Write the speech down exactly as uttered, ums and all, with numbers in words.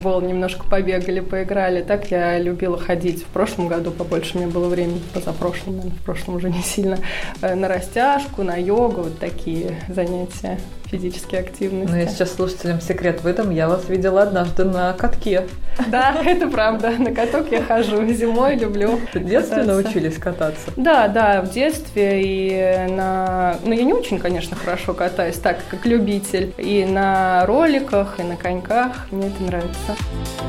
Немножко побегали, поиграли. Так я любила ходить. В прошлом году побольше у меня было времени, позапрошлом, наверное, в прошлом уже не сильно. На растяжку, на йогу, вот такие занятия, физические активности. Ну, я сейчас слушателям секрет выдам. Я вас видела однажды на катке. Да, это правда. На каток я хожу. Зимой люблю. В детстве научились кататься? Да, да, в детстве. И на... Ну, я не очень, конечно, хорошо катаюсь, так, как любитель. И на роликах, и на коньках. Мне это нравится.